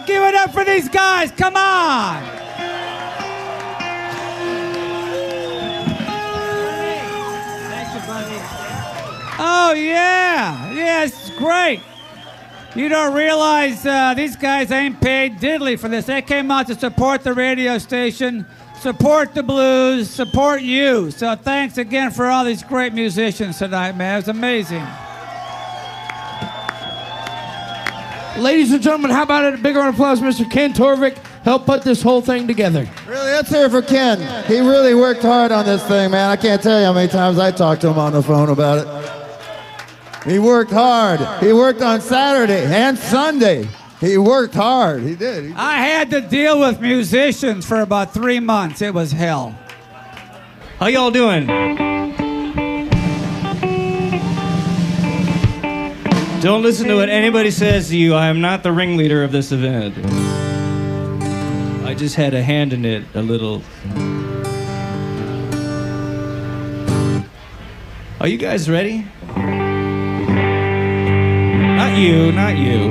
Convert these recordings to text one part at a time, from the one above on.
Give it up for these guys. Come on. Oh, yeah. Yeah, it's great. You don't realize these guys ain't paid diddly for this. They came out to support the radio station, support the blues, support you. So thanks again for all these great musicians tonight, man. It was amazing. Ladies and gentlemen, how about a big round of applause, Mr. Ken Torvik helped put this whole thing together. Really, let's hear it for Ken. He really worked hard on this thing, man. I can't tell you how many times I talked to him on the phone about it. He worked hard. He worked on Saturday and Sunday. He worked hard. He did. I had to deal with musicians for about 3 months. It was hell. How y'all doing? Don't listen to what anybody says to you. I am not the ringleader of this event. I just had a hand in it a little. Are you guys ready? Not you.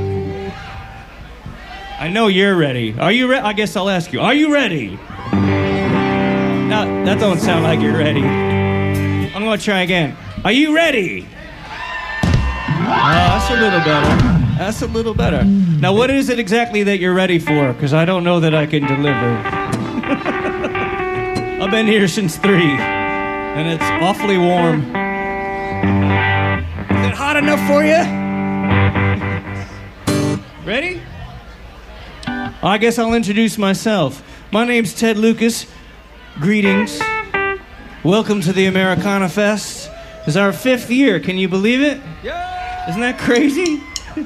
I know you're ready. Are you ready? I guess I'll ask you. Are you ready? No, that don't sound like you're ready. I'm going to try again. Are you ready? That's a little better. That's a little better. Now, what is it exactly that you're ready for? Because I don't know that I can deliver. I've been here since 3, and it's awfully warm. Is it hot enough for you? Ready? I guess I'll introduce myself. My name's Ted Lucas. Greetings. Welcome to the Americana Fest. It's our 5th year. Can you believe it? Yeah. Isn't that crazy?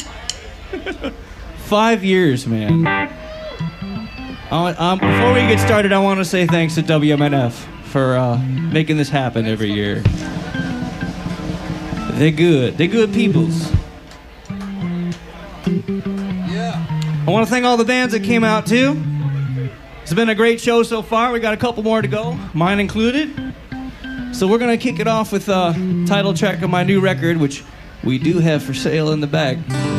5 years, man. Before we get started, I want to say thanks to WMNF for making this happen every year. They're good. They're good peoples. I want to thank all the bands that came out, too. It's been a great show so far. We got a couple more to go, mine included. So we're going to kick it off with the title track of my new record, which we do have for sale in the back.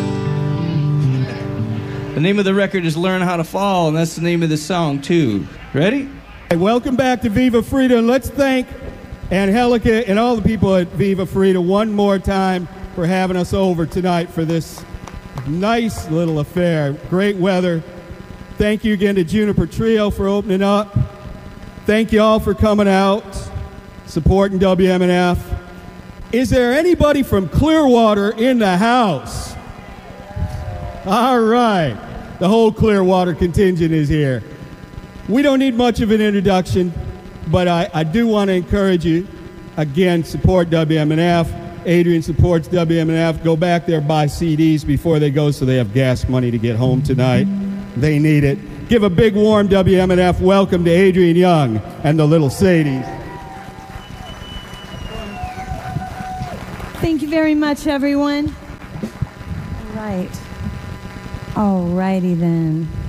The name of the record is Learn How to Fall, and that's the name of the song, too. Ready? Hey, welcome back to Viva Frida, and let's thank Angelica and all the people at Viva Frida one more time for having us over tonight for this nice little affair. Great weather. Thank you again to Juniper Trio for opening up. Thank you all for coming out, supporting WMNF. Is there anybody from Clearwater in the house? All right. The whole Clearwater contingent is here. We don't need much of an introduction, but I do want to encourage you, again, support WMNF. Adrian supports WMNF. Go back there, buy CDs before they go so they have gas money to get home tonight. They need it. Give a big warm WMNF welcome to Adrian Young and the Little Sadies. Thank you very much, everyone. All right. All righty then.